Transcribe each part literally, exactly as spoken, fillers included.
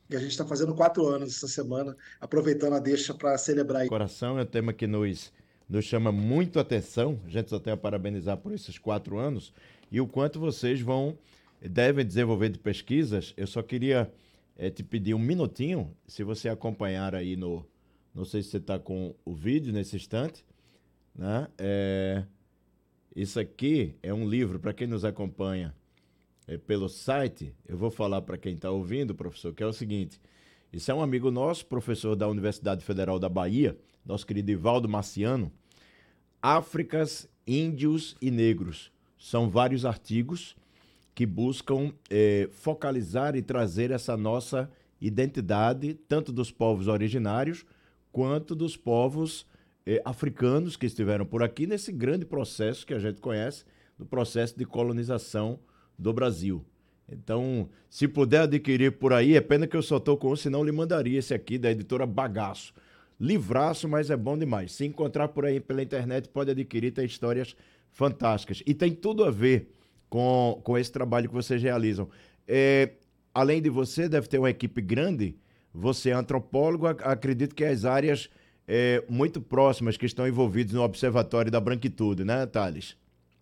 E a gente está fazendo quatro anos essa semana, aproveitando a deixa para celebrar aí. Coração é um tema que nos, nos chama muito a atenção. A gente só tem a parabenizar por esses quatro anos e o quanto vocês vão devem desenvolver de pesquisas. Eu só queria é, te pedir um minutinho, se você acompanhar aí no, não sei se você está com o vídeo nesse instante, né? É, isso aqui é um livro para quem nos acompanha é, pelo site. Eu vou falar para quem está ouvindo, professor, que é o seguinte. Isso é um amigo nosso, professor da Universidade Federal da Bahia, nosso querido Ivaldo Marciano. Áfricas, Índios e Negros. São vários artigos que buscam eh, focalizar e trazer essa nossa identidade, tanto dos povos originários, quanto dos povos eh, africanos que estiveram por aqui nesse grande processo que a gente conhece, do processo de colonização do Brasil. Então, se puder adquirir por aí, é pena que eu só estou com um, senão eu lhe mandaria esse aqui da editora Bagaço. Livraço, mas é bom demais. Se encontrar por aí pela internet, pode adquirir, tem histórias fantásticas. E tem tudo a ver com, com esse trabalho que vocês realizam. É, além de você, deve ter uma equipe grande. Você é antropólogo, acredito que as áreas é, muito próximas que estão envolvidas no Observatório da Branquitude, né, Thales?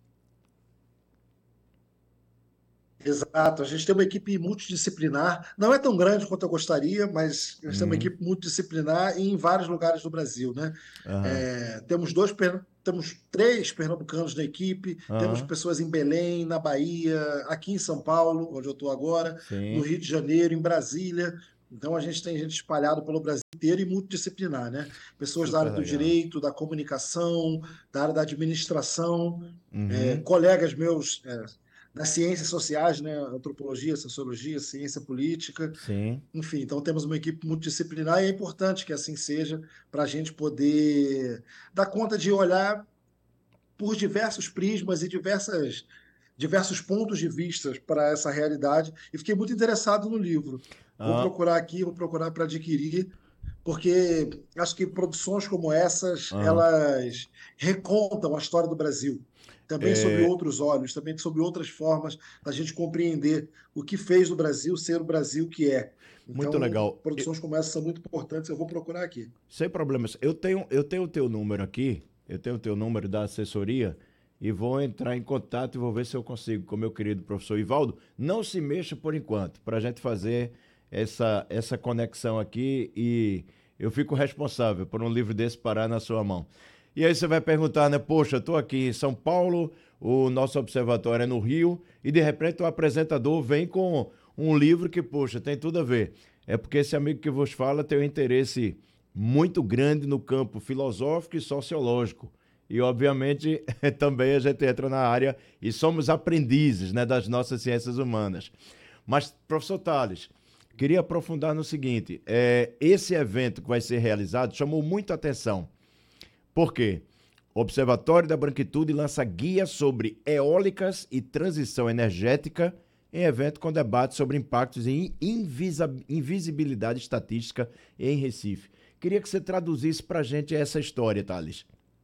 Exato, a gente tem uma equipe multidisciplinar, não é tão grande quanto eu gostaria, mas nós temos uma Uhum. equipe multidisciplinar em vários lugares do Brasil, né? Aham. É, temos dois, per- temos três pernambucanos na equipe, temos Aham. pessoas em Belém, na Bahia, aqui em São Paulo, onde eu estou agora, no Sim. Rio de Janeiro, em Brasília. Então a gente tem gente espalhado pelo Brasil inteiro e multidisciplinar, né? Pessoas da Super área do legal. direito, da comunicação, da área da administração, é, Uhum. colegas meus, é, das ciências sociais, né? Antropologia, sociologia, ciência política, Sim. enfim. Então temos uma equipe multidisciplinar e é importante que assim seja para a gente poder dar conta de olhar por diversos prismas e diversas, diversos pontos de vista para essa realidade. E fiquei muito interessado no livro. Vou Ah, procurar aqui, vou procurar para adquirir, porque acho que produções como essas, aham. elas recontam a história do Brasil. Também sob É, outros olhos, também sob outras formas da gente compreender o que fez do Brasil ser o Brasil que é. muito Então, legal. Eu- produções como essa são muito importantes, eu vou procurar aqui. sem problemas. Eu tenho, eu tenho o teu número aqui, eu tenho o teu número da assessoria e vou entrar em contato e vou ver se eu consigo com o meu querido professor Ivaldo. Não se mexa por enquanto, para a gente fazer essa, essa conexão aqui e eu fico responsável por um livro desse parar na sua mão. E aí você vai perguntar, né? Poxa, eu estou aqui em São Paulo, o nosso observatório é no Rio, e de repente o apresentador vem com um livro que, poxa, tem tudo a ver. É porque esse amigo que vos fala tem um interesse muito grande no campo filosófico e sociológico. E, obviamente, também a gente entra na área e somos aprendizes, né, das nossas ciências humanas. Mas, professor Tales, queria aprofundar no seguinte: é, esse evento que vai ser realizado chamou muito atenção. Por quê? O Observatório da Branquitude lança guia sobre eólicas e transição energética em evento com debate sobre impactos em invisibilidade estatística em Recife. Queria que você traduzisse para a gente essa história, Thales.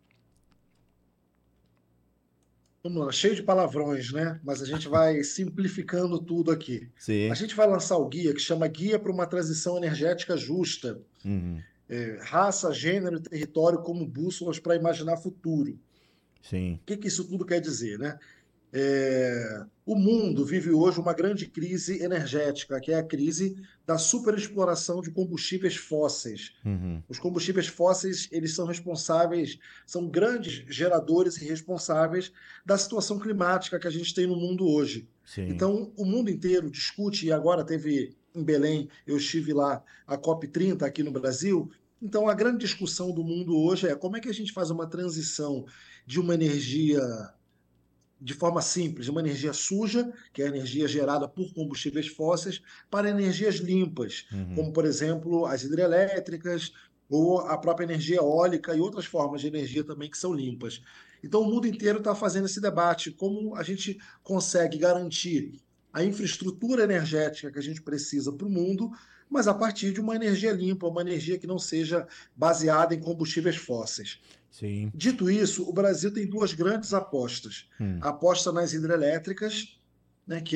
Vamos lá, cheio de palavrões, né? Mas a gente vai simplificando tudo aqui. A Sim. gente vai lançar o guia que chama Guia para uma Transição Energética Justa. Uhum. É, raça, gênero e território como bússolas para imaginar futuro. Sim. O que que isso tudo quer dizer, né? É, o mundo vive hoje uma grande crise energética, que é a crise da superexploração de combustíveis fósseis. Uhum. Os combustíveis fósseis, eles são responsáveis, são grandes geradores e responsáveis da situação climática que a gente tem no mundo hoje. Sim. Então, o mundo inteiro discute, e agora teve em Belém, eu estive lá, a COP trinta aqui no Brasil. Então, a grande discussão do mundo hoje é como é que a gente faz uma transição de uma energia de forma simples, uma energia suja, que é a energia gerada por combustíveis fósseis, para energias limpas, Uhum. como, por exemplo, as hidrelétricas ou a própria energia eólica e outras formas de energia também que são limpas. Então, o mundo inteiro está fazendo esse debate, como a gente consegue garantir a infraestrutura energética que a gente precisa para o mundo, mas a partir de uma energia limpa, uma energia que não seja baseada em combustíveis fósseis. Sim. Dito isso, o Brasil tem duas grandes apostas. Hum. A aposta nas hidrelétricas, né, que